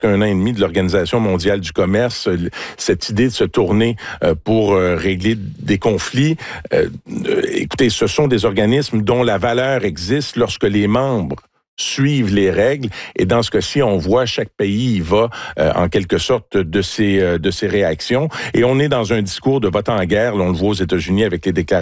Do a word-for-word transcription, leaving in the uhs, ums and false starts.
qu'un an et demi de l'Organisation mondiale du commerce, cette idée de se tourner euh, pour euh, régler des conflits. Euh, euh, écoutez, ce sont des organismes dont la valeur existe lorsque les membres suivent les règles. Et dans ce cas-ci, on voit chaque pays y va euh, en quelque sorte de ses, euh, de ses réactions. Et on est dans un discours de vote en guerre. Là, on le voit aux États-Unis avec les déclarations